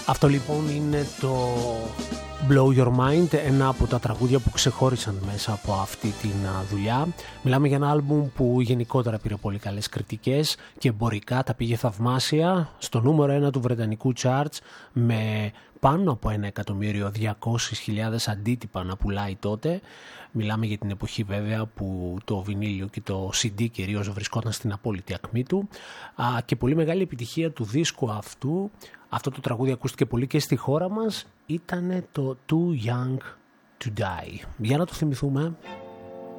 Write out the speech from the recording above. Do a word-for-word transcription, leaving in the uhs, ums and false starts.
Αυτό λοιπόν είναι το Blow Your Mind, ένα από τα τραγούδια που ξεχώρισαν μέσα από αυτή τη δουλειά. Μιλάμε για ένα άλμπουμ που γενικότερα πήρε πολύ καλές κριτικές και εμπορικά τα πήγε θαυμάσια στο νούμερο ένα του βρετανικού charts με πάνω από ένα εκατομμύριο διακόσιες χιλιάδες αντίτυπα να πουλάει τότε. Μιλάμε για την εποχή βέβαια που το βινίλιο και το σι ντι κυρίως βρισκόταν στην απόλυτη ακμή του. Α, και πολύ μεγάλη επιτυχία του δίσκου αυτού, αυτό το τραγούδι ακούστηκε πολύ και στη χώρα μας, ήταν το Too Young to Die. Για να το θυμηθούμε.